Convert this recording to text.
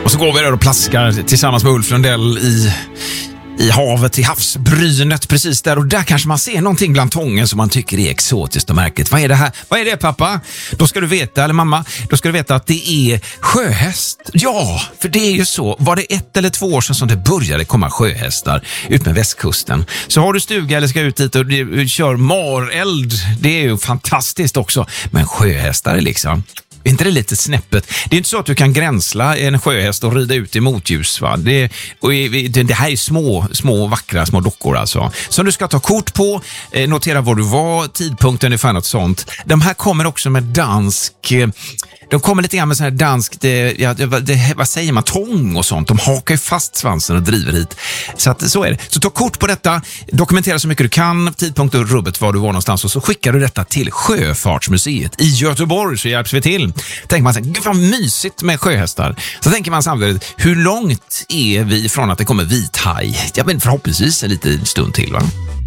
Och så går vi där och plaskar tillsammans med Ulf Lundell i havet, i havsbrynet precis där. Och där kanske man ser någonting bland tången som man tycker är exotiskt och märkligt. Vad är det här? Vad är det, pappa? Då ska du veta, eller mamma, då ska du veta att det är sjöhäst. Ja, för det är ju så. Var det 1 eller 2 år sedan som det började komma sjöhästar ut med västkusten? Så har du stuga eller ska ut dit och kör mareld, det är ju fantastiskt också. Men sjöhästar är liksom... Är inte det lite snäppet? Det är inte så att du kan gränsla en sjöhäst och rida ut i motljus, va? Det här är små vackra små dockor alltså. Som du ska ta kort på, notera var du var, tidpunkten, ungefär något sånt. De här kommer också med dansk... De kommer lite grann med sån här danskt, vad säger man, tång och sånt. De hakar ju fast svansen och driver hit. Så att, så är det. Så ta kort på detta, dokumentera så mycket du kan, tidpunkt och rubbet var du var någonstans, och så skickar du detta till Sjöfartsmuseet i Göteborg, så hjälps vi till. Tänker man så här, gud vad mysigt med sjöhästar. Så tänker man samtidigt, hur långt är vi från att det kommer vithaj? Ja, men förhoppningsvis en liten stund till, va?